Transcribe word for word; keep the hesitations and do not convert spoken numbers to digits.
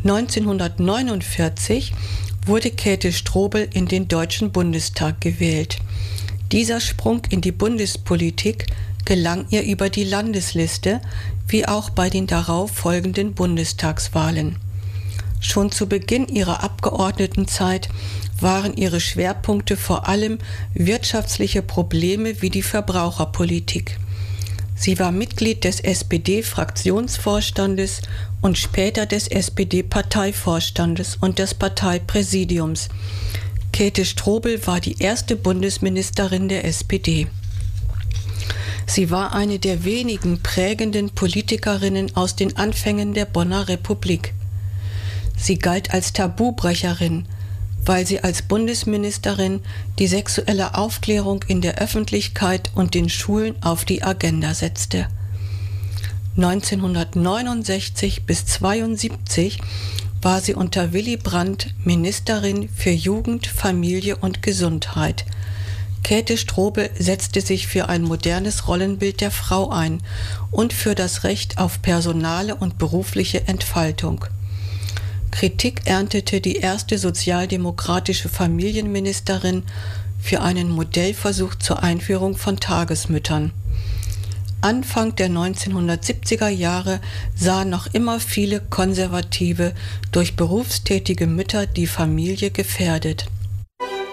neunzehnhundertneunundvierzig wurde Käthe Strobel in den Deutschen Bundestag gewählt. Dieser Sprung in die Bundespolitik gelang ihr über die Landesliste, wie auch bei den darauf folgenden Bundestagswahlen. Schon zu Beginn ihrer Abgeordnetenzeit waren ihre Schwerpunkte vor allem wirtschaftliche Probleme wie die Verbraucherpolitik. Sie war Mitglied des S P D-Fraktionsvorstandes und später des S P D-Parteivorstandes und des Parteipräsidiums. Käthe Strobel war die erste Bundesministerin der S P D. Sie war eine der wenigen prägenden Politikerinnen aus den Anfängen der Bonner Republik. Sie galt als Tabubrecherin, weil sie als Bundesministerin die sexuelle Aufklärung in der Öffentlichkeit und den Schulen auf die Agenda setzte. neunzehnhundertneunundsechzig bis zweiundsiebzig war sie unter Willy Brandt Ministerin für Jugend, Familie und Gesundheit. Käthe Strobel setzte sich für ein modernes Rollenbild der Frau ein und für das Recht auf personale und berufliche Entfaltung. Kritik erntete die erste sozialdemokratische Familienministerin für einen Modellversuch zur Einführung von Tagesmüttern. Anfang der neunzehnhundertsiebziger Jahre sahen noch immer viele Konservative durch berufstätige Mütter die Familie gefährdet.